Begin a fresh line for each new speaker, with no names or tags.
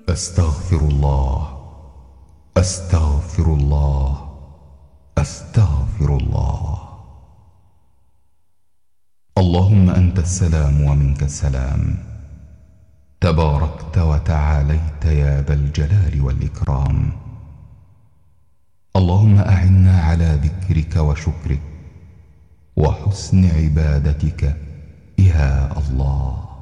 أستغفر الله، أستغفر الله، أستغفر الله. اللهم أنت السلام ومنك السلام، تباركت وتعاليت يا ذا الجلال والإكرام. اللهم أعنا على ذكرك وشكرك وحسن عبادتك يا الله.